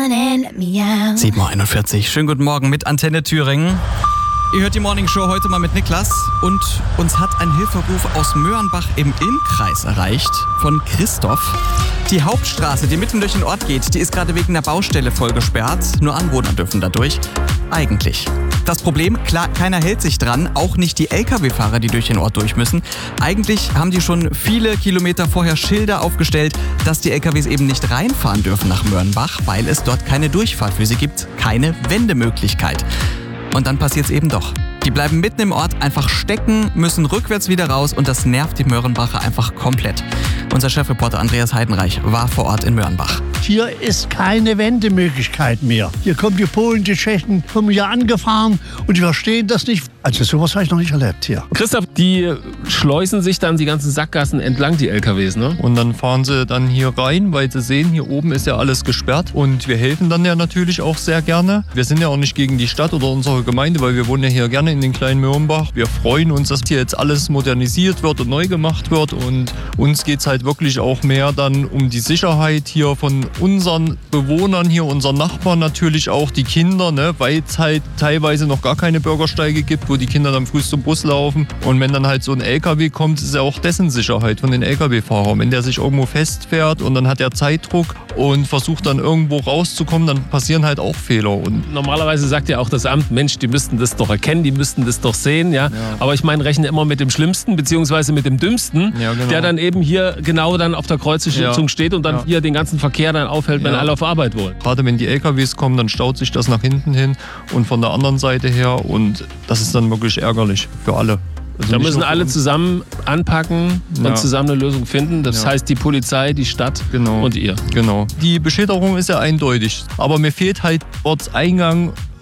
7.41 Uhr. Schönen guten Morgen mit Antenne Thüringen. Ihr hört die Morning Show heute mal mit Niklas und uns hat ein Hilferuf aus Mörnbach im Innkreis erreicht von Christoph. Die Hauptstraße, die mitten durch den Ort geht, die ist gerade wegen der Baustelle voll gesperrt. Nur Anwohner dürfen da durch. Eigentlich. Das Problem, klar, keiner hält sich dran, auch nicht die Lkw-Fahrer, die durch den Ort durch müssen. Eigentlich haben die schon viele Kilometer vorher Schilder aufgestellt, dass die Lkws eben nicht reinfahren dürfen nach Mörnbach, weil es dort keine Durchfahrt für sie gibt, keine Wendemöglichkeit. Und dann passiert's eben doch. Die bleiben mitten im Ort einfach stecken, müssen rückwärts wieder raus und das nervt die Mörnbacher einfach komplett. Unser Chefreporter Andreas Heidenreich war vor Ort in Mörnbach. Hier ist keine Wendemöglichkeit mehr. Hier kommen die Polen, die Tschechen, kommen hier angefahren und die verstehen das nicht. Also sowas habe ich noch nicht erlebt hier. Christoph, die schleusen sich dann die ganzen Sackgassen entlang, die LKWs, ne? Und dann fahren sie dann hier rein, weil sie sehen, hier oben ist ja alles gesperrt. Und wir helfen dann ja natürlich auch sehr gerne. Wir sind ja auch nicht gegen die Stadt oder unsere Gemeinde, weil wir wohnen ja hier gerne in den kleinen Mörnbach. Wir freuen uns, dass hier jetzt alles modernisiert wird und neu gemacht wird. Und uns geht es halt wirklich auch mehr dann um die Sicherheit hier von unseren Bewohnern hier, unseren Nachbarn natürlich auch, die Kinder, ne? Weil es halt teilweise noch gar keine Bürgersteige gibt, wo die Kinder dann früh zum Bus laufen. Und wenn dann halt so ein LKW kommt, ist ja auch dessen Sicherheit von den LKW-Fahrern. Wenn der sich irgendwo festfährt und dann hat er Zeitdruck und versucht dann irgendwo rauszukommen, dann passieren halt auch Fehler. Und normalerweise sagt ja auch das Amt, Mensch, die müssten das doch erkennen, die müssten das doch sehen. Ja? Aber ich meine, rechne immer mit dem Schlimmsten beziehungsweise mit dem Dümmsten, der dann eben hier genau dann auf der Kreuzung steht und dann hier den ganzen Verkehr dann aufhält, wenn alle auf Arbeit wollen. Gerade wenn die LKWs kommen, dann staut sich das nach hinten hin und von der anderen Seite her und das ist dann wirklich ärgerlich für alle. Also da müssen alle zusammen anpacken und zusammen eine Lösung finden. Das heißt die Polizei, die Stadt und ihr. Genau. Die Beschilderung ist ja eindeutig, aber mir fehlt halt Ortseingang